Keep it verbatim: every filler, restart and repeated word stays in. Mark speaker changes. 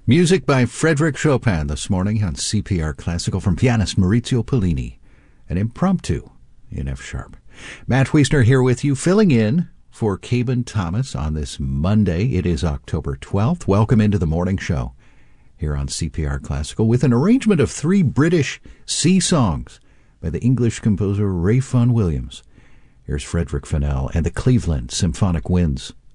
Speaker 1: Music by Frédéric Chopin this morning on C P R Classical from pianist Maurizio Pollini, an impromptu in F sharp. Matt Wiesner here with you, filling in for Caben Thomas on this Monday. It is October twelfth. Welcome into the morning show here on C P R Classical with an arrangement of three British sea songs by the English composer Ralph Vaughan Williams. Here's Frederick Fennell and the Cleveland Symphonic Winds.